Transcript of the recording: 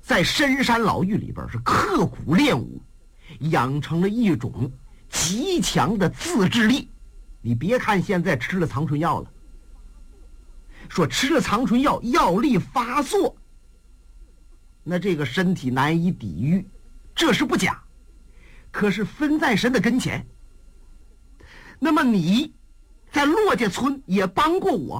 在深山老峪里边是刻苦练武，养成了一种极强的自制力。你别看现在吃了藏春药了，说吃了藏春药药力发作，那这个身体难以抵御，这是不假。可是分在神的跟前，那么你在骆家村也帮过我，